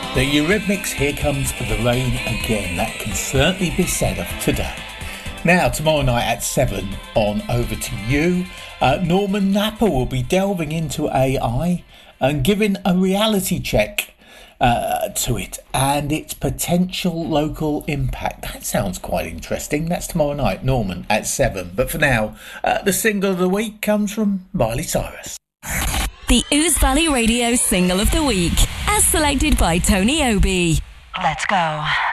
The Eurythmics, Here Comes the Rain Again. That can certainly be said of today. Now, tomorrow night at 7 on Over to You, Norman Napper will be delving into AI and giving a reality check to it and its potential local impact. That sounds quite interesting. That's tomorrow night, Norman, at 7. But for now, the single of the week comes from Miley Cyrus. The Ouse Valley Radio Single of the Week, as selected by Tony Obi. Let's go.